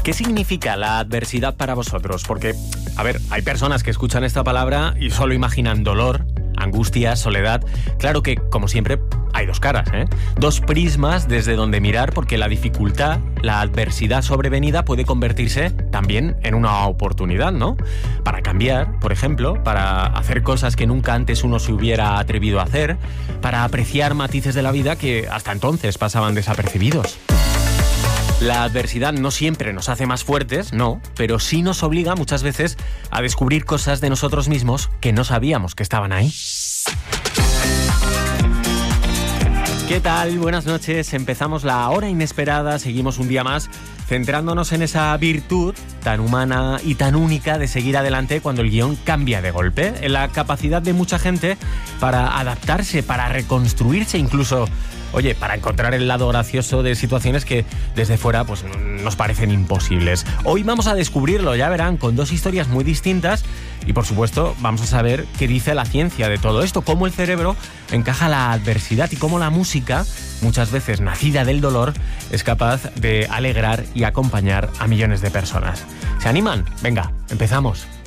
¿Qué significa la adversidad para vosotros? Porque, a ver, hay personas que escuchan esta palabra y solo imaginan dolor, angustia, soledad. Claro que, como siempre, hay dos caras, ¿eh? Dos prismas desde donde mirar, porque la dificultad, la adversidad sobrevenida puede convertirse también en una oportunidad, ¿no? Para cambiar, por ejemplo, para hacer cosas que nunca antes uno se hubiera atrevido a hacer, para apreciar matices de la vida que hasta entonces pasaban desapercibidos. La adversidad no siempre nos hace más fuertes, no, pero sí nos obliga muchas veces a descubrir cosas de nosotros mismos que no sabíamos que estaban ahí. ¿Qué tal? Buenas noches. Empezamos la hora inesperada, seguimos un día más centrándonos en esa virtud tan humana y tan única de seguir adelante cuando el guión cambia de golpe, en la capacidad de mucha gente para adaptarse, para reconstruirse, incluso, oye, para encontrar el lado gracioso de situaciones que desde fuera pues nos parecen imposibles. Hoy vamos a descubrirlo, ya verán, con dos historias muy distintas y por supuesto vamos a saber qué dice la ciencia de todo esto, cómo el cerebro encaja la adversidad y cómo la música, muchas veces nacida del dolor, es capaz de alegrar y acompañar a millones de personas. ¿Se animan? Venga, empezamos.